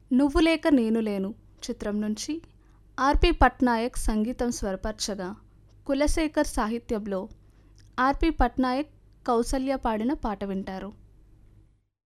నువ్వు లేక నేను లేను చిత్రం నుంచి ఆర్పి పట్నాయక్ సంగీతం స్వరపరచగా కులశేఖర్ సాహిత్యంలో ఆర్పి పట్నాయక్ కౌసల్య పాడిన పాట వింటారు.